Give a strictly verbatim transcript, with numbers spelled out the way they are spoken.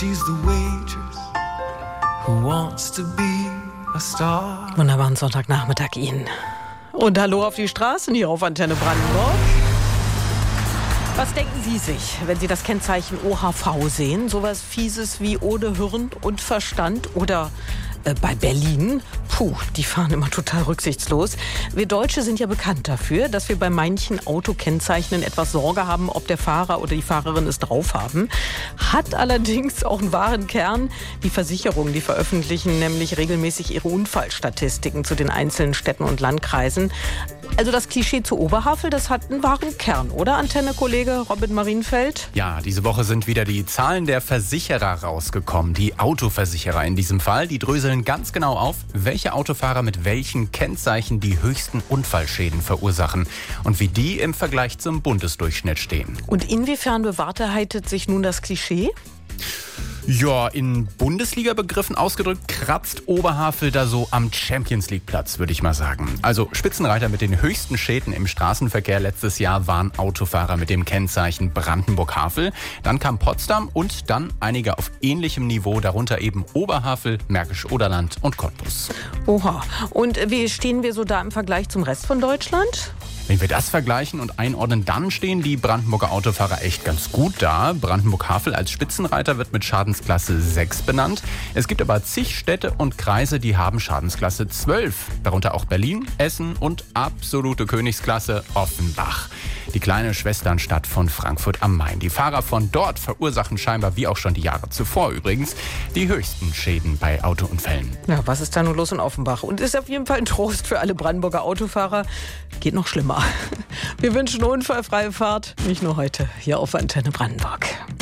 she's the waitress who wants to be a star. Wunderbaren Sonntagnachmittag Ihnen. Und hallo auf die Straßen hier auf Antenne Brandenburg. Was denken Sie sich, wenn Sie das Kennzeichen O H V sehen? Sowas Fieses wie ohne Hirn und Verstand oder äh, bei Berlin? Puh, die fahren immer total rücksichtslos. Wir Deutsche sind ja bekannt dafür, dass wir bei manchen Autokennzeichnen etwas Sorge haben, ob der Fahrer oder die Fahrerin es drauf haben. Hat allerdings auch einen wahren Kern. Die Versicherungen, die veröffentlichen nämlich regelmäßig ihre Unfallstatistiken zu den einzelnen Städten und Landkreisen. Also das Klischee zu Oberhavel, das hat einen wahren Kern, oder, Antenne-Kollege Robin Marienfeld? Ja, diese Woche sind wieder die Zahlen der Versicherer rausgekommen. Die Autoversicherer in diesem Fall, die dröseln ganz genau auf, welche Autofahrer mit welchen Kennzeichen die höchsten Unfallschäden verursachen und wie die im Vergleich zum Bundesdurchschnitt stehen. Und inwiefern bewahrheitet sich nun das Klischee? Ja, in Bundesliga-Begriffen ausgedrückt, kratzt Oberhavel da so am Champions-League-Platz, würde ich mal sagen. Also Spitzenreiter mit den höchsten Schäden im Straßenverkehr letztes Jahr waren Autofahrer mit dem Kennzeichen Brandenburg-Havel. Dann kam Potsdam und dann einige auf ähnlichem Niveau, darunter eben Oberhavel, Märkisch-Oderland und Cottbus. Oha. Und wie stehen wir so da im Vergleich zum Rest von Deutschland? Wenn wir das vergleichen und einordnen, dann stehen die Brandenburger Autofahrer echt ganz gut da. Brandenburg-Havel als Spitzenreiter wird mit Schadensklasse sechs benannt. Es gibt aber zig Städte und Kreise, die haben Schadensklasse zwölf. Darunter auch Berlin, Essen und absolute Königsklasse Offenbach. Die kleine Schwesternstadt von Frankfurt am Main. Die Fahrer von dort verursachen scheinbar, wie auch schon die Jahre zuvor übrigens, die höchsten Schäden bei Autounfällen. Ja, was ist da nun los in Offenbach? Und ist auf jeden Fall ein Trost für alle Brandenburger Autofahrer. Geht noch schlimmer. Wir wünschen unfallfreie Fahrt, nicht nur heute, hier auf Antenne Brandenburg.